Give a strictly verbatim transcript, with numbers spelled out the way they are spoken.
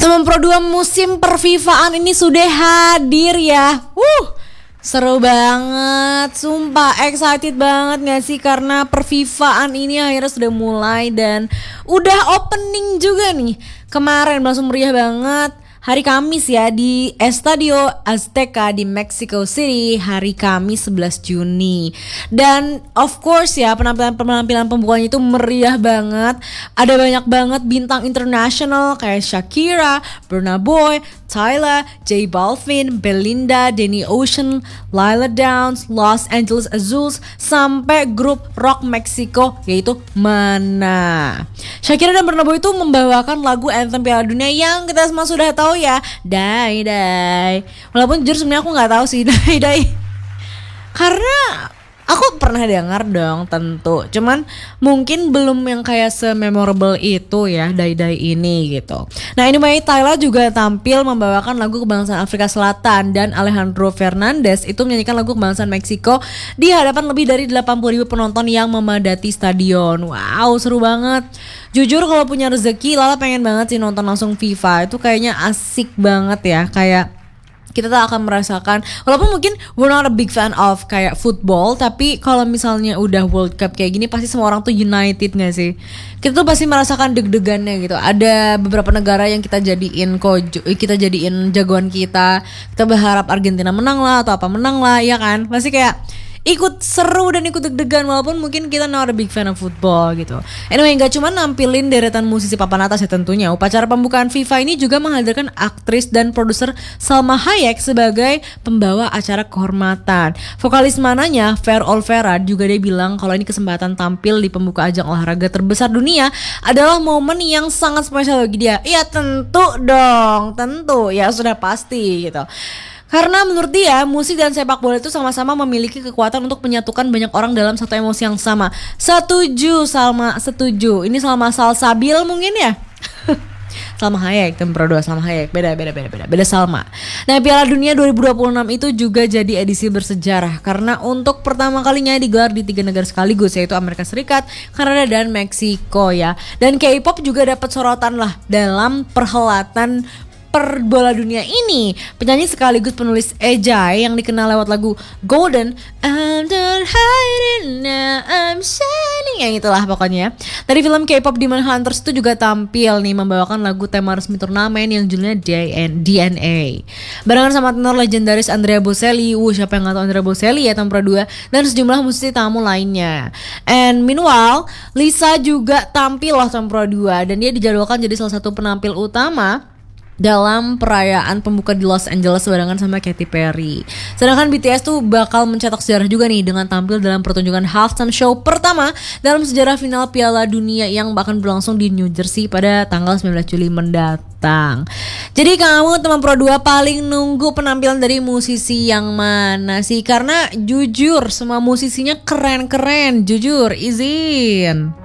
Teman Pro dua musim perfifaan ini sudah hadir ya. Wuh, seru banget, sumpah excited banget gak sih, karena perfifaan ini akhirnya sudah mulai dan udah opening juga nih. Kemarin langsung meriah banget. Hari Kamis ya di Estadio Azteca di Mexico City, hari Kamis sebelas Juni. Dan of course ya, penampilan-penampilan pembukanya itu meriah banget. Ada banyak banget bintang internasional kayak Shakira, Burna Boy, Tyla, J Balvin, Belinda, Danny Ocean, Lila Downs, Los Angeles Azules, sampai grup rock Meksiko yaitu Mana. Shakira dan Burna Boy itu membawakan lagu anthem Piala Dunia yang kita semua sudah tahu ya, Die Die. Walaupun jujur sebenarnya aku nggak tahu sih Die Die, karena aku pernah dengar dong tentu, cuman mungkin belum yang kayak se-memorable itu ya Die Die ini gitu. Nah anyway, Tyla juga tampil membawakan lagu kebangsaan Afrika Selatan dan Alejandro Fernandez itu menyanyikan lagu kebangsaan Meksiko di hadapan lebih dari delapan puluh ribu penonton yang memadati stadion. Wow, seru banget. Jujur kalau punya rezeki, Lala pengen banget sih nonton langsung FIFA. Itu kayaknya asik banget ya, kayak kita tak akan merasakan, walaupun mungkin we're not a big fan of kayak football, tapi kalau misalnya udah World Cup kayak gini pasti semua orang tuh united gak sih? Kita tuh pasti merasakan deg-degannya gitu. Ada beberapa negara yang kita jadiin kojo, kita jadiin jagoan kita. Kita berharap Argentina menang lah atau apa menang lah, ya kan? Pasti kayak ikut seru dan ikut deg-degan, walaupun mungkin kita not a big fan of football gitu. Anyway, gak cuma nampilin deretan musisi papan atas ya tentunya. Upacara pembukaan FIFA ini juga menghadirkan aktris dan produser Salma Hayek sebagai pembawa acara kehormatan. Vokalis Mananya, Fer Olvera, juga dia bilang kalau ini kesempatan tampil di pembuka ajang olahraga terbesar dunia adalah momen yang sangat spesial bagi dia. Iya tentu dong, tentu ya sudah pasti gitu. Karena menurut dia, musik dan sepak bola itu sama-sama memiliki kekuatan untuk menyatukan banyak orang dalam satu emosi yang sama. Setuju Salma, setuju. Ini Salma Salsabil mungkin ya? Salma Hayek, tim Pro dua Salma Hayek. Beda, beda, beda, beda. Beda Salma. Nah, Piala Dunia dua ribu dua puluh enam itu juga jadi edisi bersejarah. Karena untuk pertama kalinya digelar di tiga negara sekaligus, yaitu Amerika Serikat, Kanada, dan Meksiko ya. Dan K-pop juga dapat sorotan lah dalam perhelatan per bola dunia ini. Penyanyi sekaligus penulis Ejai yang dikenal lewat lagu Golden, I'm not hiding now, I'm shining, yang itulah pokoknya. Dari film K-pop Demon Hunters itu juga tampil nih membawakan lagu tema resmi turnamen yang judulnya D N A. Barengan sama tenor legendaris Andrea Bocelli. Uh, siapa yang gak tahu Andrea Bocelli ya, Pro dua, dan sejumlah musisi tamu lainnya. And meanwhile, Lisa juga tampil loh Pro dua, dan dia dijadwalkan jadi salah satu penampil utama dalam perayaan pembuka di Los Angeles barengan sama Katy Perry. Sedangkan B T S tuh bakal mencetak sejarah juga nih dengan tampil dalam pertunjukan halftime show pertama dalam sejarah final Piala Dunia yang bahkan berlangsung di New Jersey pada tanggal sembilan belas Juli mendatang. Jadi kamu teman Pro dua paling nunggu penampilan dari musisi yang mana sih? Karena jujur semua musisinya keren-keren, jujur, izin.